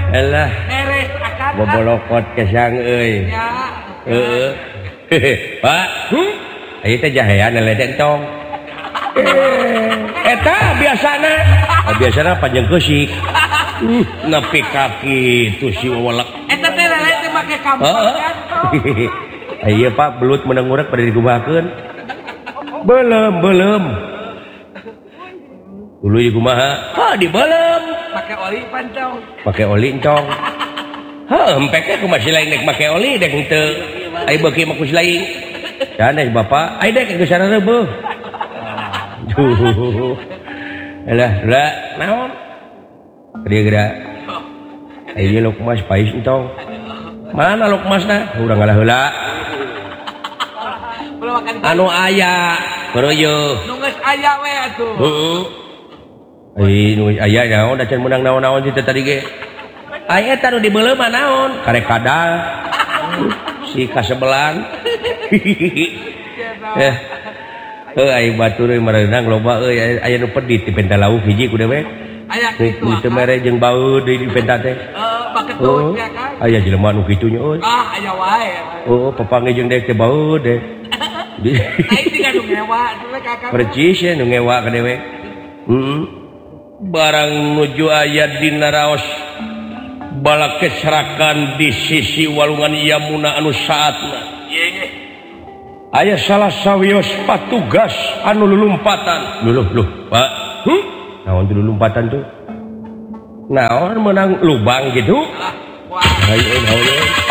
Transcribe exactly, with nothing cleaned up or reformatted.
Alah, beres akan bobolokot kesang euy. ya Heeh. Pak, hmm? Ieu teh jahean leden tong. Eh, eta biasana. Ah, biasana panjang keusik. Uh, nepi ka kitu si walak. eta teh lele teh make kampung kan Iya Pak, belut menang urek pada digumakeun. Belum, belum. Dulu ieu kumaha? Ha, di belum. make oli pancong Pakai oli encong. Heuh, empeknya aku masih lain nek make oli dek henteu. Ai beuki mah kus lain. Sanes Bapak, ai dek geus sareng reubeuh. Duh. Alah, lah, naon? Dia geura. Ai ieu Lukmas pais entong. Mana Lukmasna? Urang ngalah heula. belum makan Anu aya, keroyeuh. nu geus aya we atuh Heeh. Ai nu aya naon da can meunang naon-naon situ tadi ge. Ai eta nu dibeuleuh mah naon? Karek kadal. Si kasebelan. Eh. Heuh ai batur euy merenang loba euy aya nu pedit di penta lauk hiji ku dewek. aya kitu Di teu mere jeung baeud di penta teh. eh make Oh. tuh ya kan Aya jelema nu kitu nya euy. ah aya wae Oh, papange jeung dek teh baeud deh. Di aing tiga nu ngewa teh kakak percis ya nu ngewa ka dewek. Heeh. Barang nuju aya dina raos bala keserakan di sisi walungan Yamuna anu saatna. ieu ge Aya salah sawios patugas anu lulumpatan. Luluh, luh, Pak. Hmm? Naon tuh lulumpatan tuh? Naon menang lubang gitu? ah wah Ayo, ayo.